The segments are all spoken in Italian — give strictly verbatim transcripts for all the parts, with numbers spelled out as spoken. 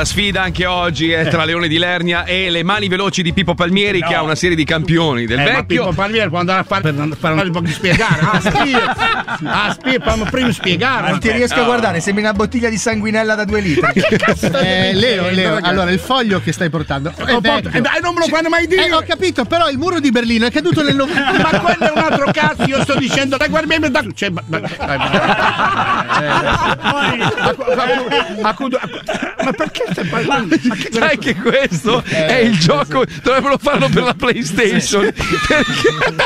la sfida anche oggi è tra Leone di Lernia e le mani veloci di Pippo Palmieri, No. che ha una serie di campioni del Eh, ma vecchio. Pippo Palmieri quando andrà a fare per fare un po' di spiegare. Ah, spia, ah, spia, fammi prima spiegare. Non ti riesco a guardare, sembri una bottiglia di sanguinella da due litri. Eh, Leo, Leo, allora il foglio che stai portando è Oh, vecchio. eh, dai, non me lo fanno mai dire. Eh, ho capito, però il muro di Berlino è caduto nel novembre. Ma quello è un altro caso, io sto dicendo, dai, guarda, da... Cioè, ma, ma, dai, ma, ma perché stai parlando? Sai che questo è il gioco, dovrebbero farlo per la PlayStation. Perché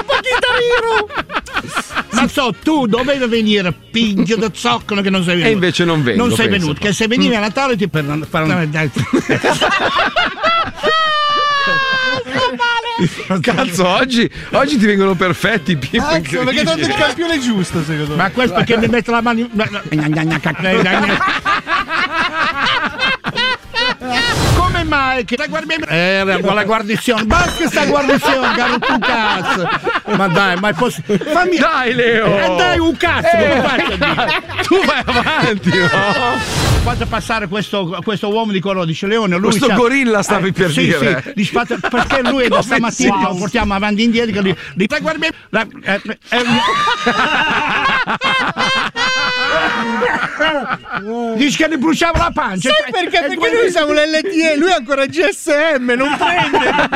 Ma so, tu dovevi venire, pingio da zoccolo che non sei venuto. E invece non vengo, Non sei pensa. venuto, che se venivi a Natale ti per fare un... Dai. Cazzo, oggi, oggi ti vengono perfetti, Pippo. Cazzo, perché hai dato il campione giusto, secondo me. Ma questo perché mi mette la mano... Come mai che la guardia era con la guarnizione? Basta sta guarnizione, caro tu cazzo. Ma dai, ma è possibile? Fammi... Dai, Leo! Eh, dai, un cazzo, Eh, come faccio a dire? Tu vai avanti, no? Fate passare questo, questo uomo di colore, dice Leone. Lui Questo c'ha- gorilla stavi per sì, dire. Sì, dice, fate- perché lui è da Come stamattina sì? che lo portiamo avanti e indietro. Che li, li, la guardia... La, eh, eh, dice che gli bruciava la pancia. Sai perché? Perché noi siamo l'L T E, lui è ancora G S M, non prende.